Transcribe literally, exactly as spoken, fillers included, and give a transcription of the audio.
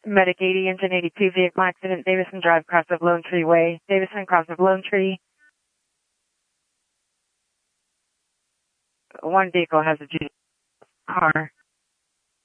Medic eighty, engine eighty-two, vehicle accident, Davison Drive, cross of Lone Tree Way. Davison, cross of Lone Tree. One vehicle has a G car.